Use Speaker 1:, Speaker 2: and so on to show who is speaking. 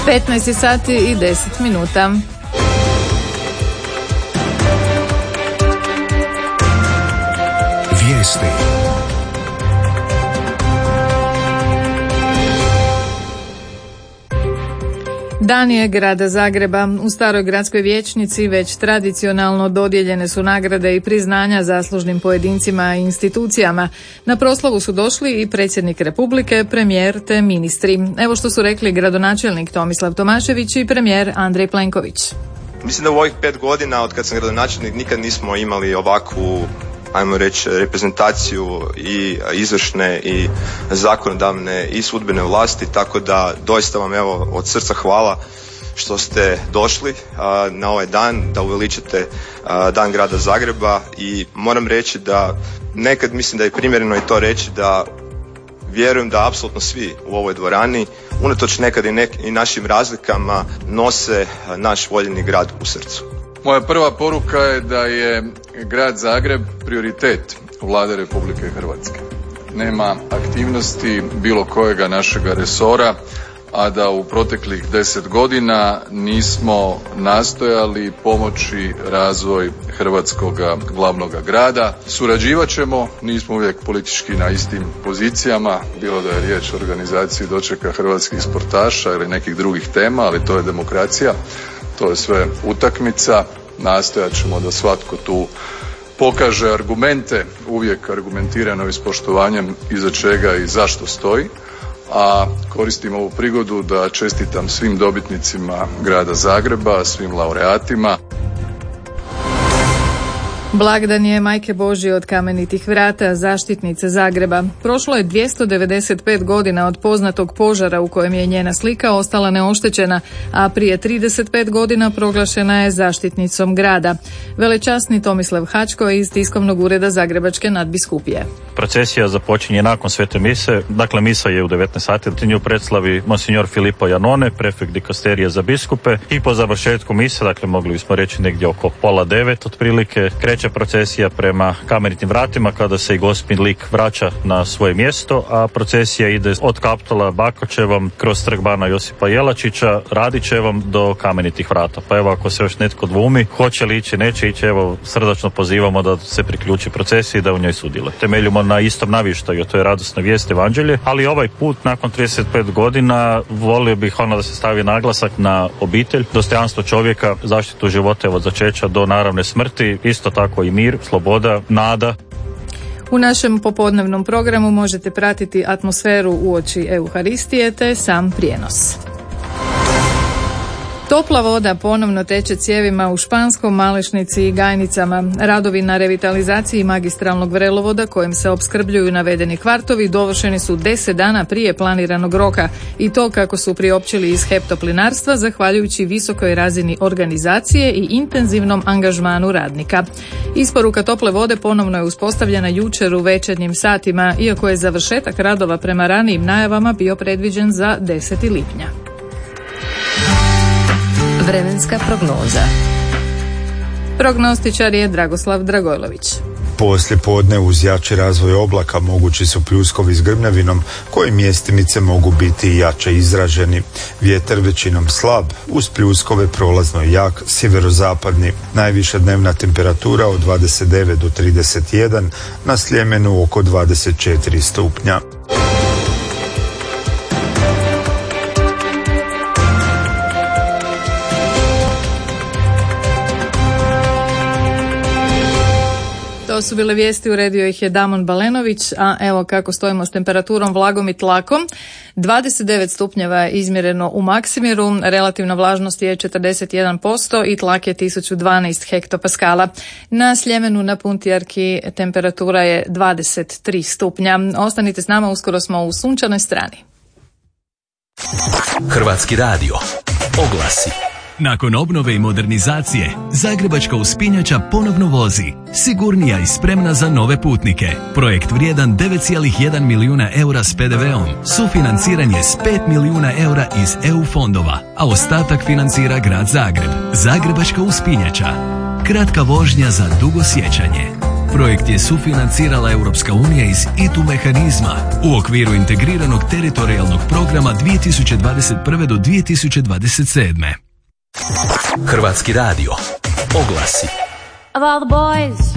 Speaker 1: 15 sati i 10 minuta.
Speaker 2: Vijesti.
Speaker 1: Dan je grada Zagreba. U staroj gradskoj vijećnici već tradicionalno dodijeljene su nagrade i priznanja zaslužnim pojedincima i institucijama. Na proslavu su došli i predsjednik Republike, premijer te ministri. Evo što su rekli gradonačelnik Tomislav Tomašević i premijer Andrej Plenković.
Speaker 3: Mislim da u ovih 5 godina od kad sam gradonačelnik nikad nismo imali ovakvu, ajmo reći, reprezentaciju i izvršne i zakonodavne i sudbene vlasti, tako da doista vam evo od srca hvala što ste došli na ovaj dan, da uveličate dan grada Zagreba. I moram reći da nekad mislim da je primjereno i to reći da vjerujem da apsolutno svi u ovoj dvorani, unatoč nekad i našim razlikama, nose naš voljeni grad u srcu.
Speaker 4: Moja prva poruka je da je grad Zagreb prioritet Vlade Republike Hrvatske. Nema aktivnosti bilo kojega našega resora, a da u proteklih 10 godina nismo nastojali pomoći razvoj hrvatskoga glavnoga grada. Surađivat ćemo, nismo uvijek politički na istim pozicijama, bilo da je riječ o organizaciji dočeka hrvatskih sportaša ili nekih drugih tema, ali to je demokracija. To je sve utakmica, nastojat ćemo da svatko tu pokaže argumente, uvijek argumentirano i s poštovanjem iza čega i zašto stoji, a koristim ovu prigodu da čestitam svim dobitnicima grada Zagreba, svim laureatima.
Speaker 1: Blagdan je Majke Božje od Kamenitih vrata, zaštitnice Zagreba. Prošlo je 295 godina od poznatog požara u kojem je njena slika ostala neoštećena, a prije 35 godina proglašena je zaštitnicom grada. Velečasni Tomislav Hačko iz tiskovnog ureda Zagrebačke nadbiskupije.
Speaker 5: Procesija započinje nakon svete mise, dakle misa je u 19 sati, nju predslavi monsignor Filippo Janone, prefekt dikasterije za biskupe, i po završetku mise, dakle mogli bismo reći negdje oko 8:30 otprilike, kreće procesija prema Kamenitim vratima kada se i Gospin lik vraća na svoje mjesto, a procesija ide od Kaptola Bakočevom kroz trg bana Josipa Jelačića, Radićevom do Kamenitih vrata. Pa evo, ako se još netko dvoumi hoće li ići, neće ići, evo srdačno pozivamo da se priključi procesiji i da u njoj sudjeluje. Temeljimo na istom navještaju, to je radosna vijest, evanđelje, ali ovaj put nakon 35 godina volio bih da se stavi naglasak na obitelj, dostojanstvo čovjeka, zaštitu života od začeća do naravne smrti, isto tako i mir, sloboda, nada.
Speaker 1: U našem popodnevnom programu možete pratiti atmosferu uoči Euharistije te sam prijenos. Topla voda ponovno teče cijevima u Španskom, Malešnici i Gajnicama. Radovi na revitalizaciji magistralnog vrelovoda kojim se opskrbljuju navedeni kvartovi dovršeni su 10 dana prije planiranog roka, i to kako su priopćili iz HEP Toplinarstva zahvaljujući visokoj razini organizacije i intenzivnom angažmanu radnika. Isporuka tople vode ponovno je uspostavljena jučer u večernjim satima, iako je završetak radova prema ranijim najavama bio predviđen za 10. lipnja.
Speaker 6: Vremenska prognoza.
Speaker 1: Prognostičar je Dragoslav Dragojlović.
Speaker 7: Poslije podne uz jači razvoj oblaka mogući su pljuskovi s grmljavinom koji mjestimice mogu biti i jače izraženi. Vjetar većinom slab, uz pljuskove prolazno jak, sjeverozapadni. Najviša dnevna temperatura od 29 do 31, na Sljemenu oko 24 stupnja.
Speaker 1: To su bile vijesti, uredio ih je Damon Balenović, a evo kako stojimo s temperaturom, vlagom i tlakom. 29 stupnjeva je izmjereno u Maksimiru, relativna vlažnost je 41% i tlak je 1012 hektopaskala. Na Sljemenu na Puntijarki temperatura je 23 stupnja. Ostanite s nama, uskoro smo u sunčanoj strani.
Speaker 2: Hrvatski radio. Oglasi.
Speaker 8: Nakon obnove i modernizacije, Zagrebačka uspinjača ponovno vozi, sigurnija i spremna za nove putnike. Projekt vrijedan 9,1 milijuna eura s PDV-om, sufinanciranje s 5 milijuna eura iz EU fondova, a ostatak financira grad Zagreb. Zagrebačka uspinjača, kratka vožnja za dugo sjećanje. Projekt je sufinancirala Europska unija iz ITU mehanizma u okviru integriranog teritorijalnog programa 2021. do 2027.
Speaker 2: Hrvatski radio. Oglasi.
Speaker 9: Of all the boys